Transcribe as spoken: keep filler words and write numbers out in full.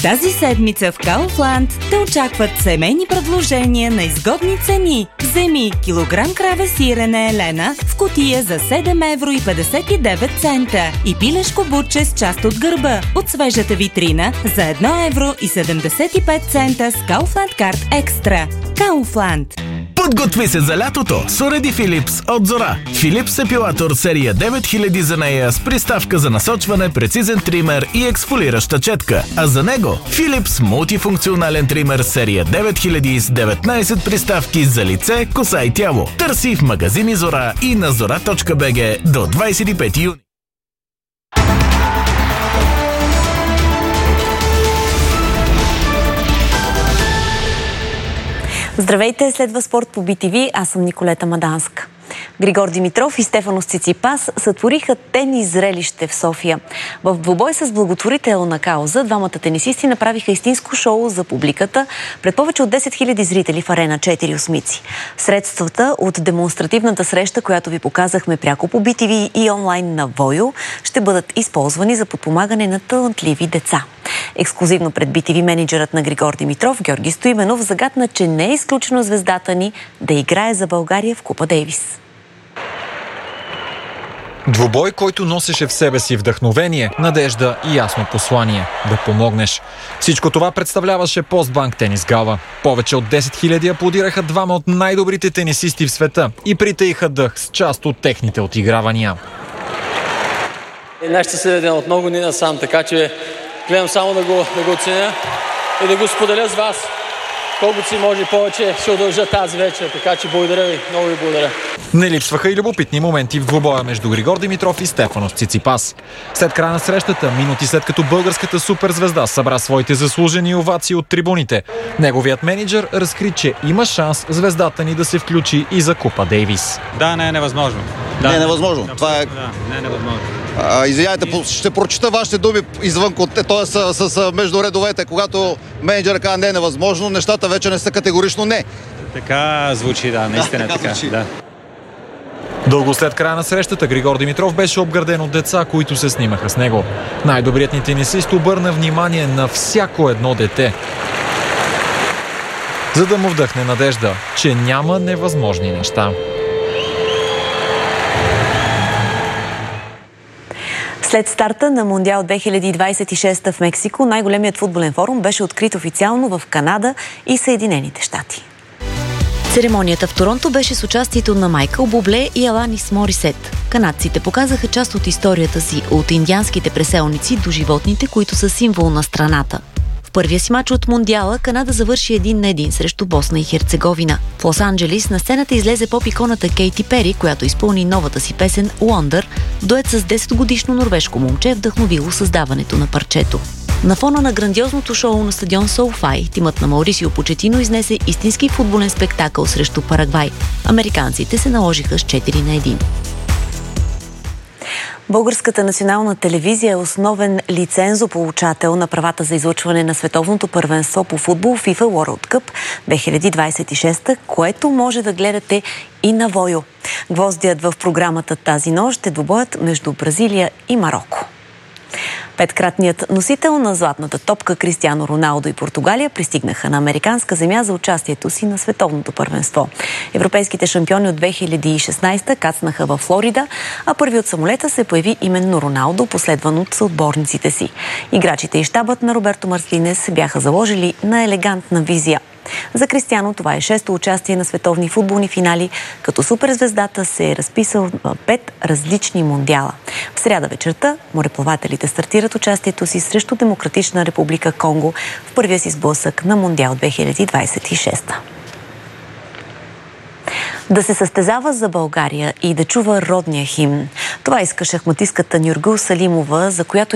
Тази седмица в Kaufland те очакват семейни предложения на изгодни цени. Вземи килограм краве сирене Елена в кутия за седем евро и петдесет и девет цента и пилешко бутче с част от гърба от свежата витрина за едно евро и седемдесет и пет цента с Kaufland Card Extra. Kaufland. Подготви се за лятото с уреди Philips от Зора. Philips епилатор серия девет хиляди за нея с приставка за насочване, прецизен тример и ексфолираща четка. А за него Philips мултифункционален тример серия девет хиляди с деветнайсет приставки за лице, коса и тяло. Търси в магазини Зора и на зора точка би джи до двайсет и пети юни. Здравейте, следва спорт по би ти ви. Аз съм Николета Маданска. Григор Димитров и Стефанос Циципас сътвориха тенис зрелище в София. В двубой с благотворителна кауза двамата тенисисти направиха истинско шоу за публиката пред повече от десет хиляди зрители в арена четири осмици. Средствата от демонстративната среща, която ви показахме пряко по би ти ви и онлайн на Войо, ще бъдат използвани за подпомагане на талантливи деца. Ексклузивно пред би ти ви менеджерът на Григор Димитров, Георги Стоименов, загатна, че не е изключено звездата ни да играе за България в Купа Дейвис. Двубой, който носеше в себе си вдъхновение, надежда и ясно послание – да помогнеш. Всичко това представляваше Постбанк тенис гала. Повече от десет хиляди аплодираха двама от най-добрите тенисисти в света и притаиха дъх с част от техните отигравания. Нашите се ден от много години насам, така че гледам само да го, да го оценя и да го споделя с вас. Колкото си може повече ще удължа тази вечер, така че благодаря ви, много ви благодаря. Не липсваха и любопитни моменти в двубоя между Григор Димитров и Стефанос Циципас. След края на срещата, минути след като българската суперзвезда събра своите заслужени овации от трибуните, неговият менеджер разкри, че има шанс звездата ни да се включи и за Купа Дейвис. Да, не е невъзможно. Да, не е невъзможно. Това е... Да, не е невъзможно. А, извинявайте, ще прочита вашите думи извън, т.е. с, с, с между редовете. Когато менеджер казва не е невъзможно, нещата вече не са категорично не. Така звучи, да, наистина да, така. така да. Дълго след края на срещата Григор Димитров беше обграден от деца, които се снимаха с него. Най-добрият ни тенисист обърна внимание на всяко едно дете, за да му вдъхне надежда, че няма невъзможни неща. След старта на Мондиал две хиляди двайсет и шеста в Мексико, най-големият футболен форум беше открит официално в Канада и Съединените щати. Церемонията в Торонто беше с участието на Майкъл Бубле и Аланис Морисет. Канадците показаха част от историята си, от индианските преселници до животните, които са символ на страната. В първия си мач от Мондиала Канада завърши един на един срещу Босна и Херцеговина. В Лос-Анджелис на сцената излезе поп-иконата Кейти Пери, която изпълни новата си песен «Wonder» в дует с десетгодишно норвежко момче, вдъхновило създаването на парчето. На фона на грандиозното шоу на стадион SoFi, тимът на Маурисио Почетино изнесе истински футболен спектакъл срещу Парагвай. Американците се наложиха с четири на едно. Българската национална телевизия е основен лицензополучател на правата за излъчване на световното първенство по футбол FIFA World Cup две хиляди двайсет и шеста, което може да гледате и на Войо. Гвоздият в програмата тази нощ е двубоят между Бразилия и Мароко. Петкратният носител на златната топка Кристиано Роналдо и Португалия пристигнаха на американска земя за участието си на световното първенство. Европейските шампиони от две хиляди и шестнайсета кацнаха във Флорида, а първи от самолета се появи именно Роналдо, последван от съотборниците си. Играчите и щабът на Роберто Мартлинес бяха заложили на елегантна визия. За Кристиано това е шесто участие на световни футболни финали, като суперзвездата се е разписал в пет различни мондиала. В сряда вечерта мореплавателите стартират участието си срещу Демократична република Конго в първия си сблъсък на Мондиал две хиляди двайсет и шеста. Да се състезава за България и да чува родния химн. Това иска шахматистката Нюргюл Салимова, за която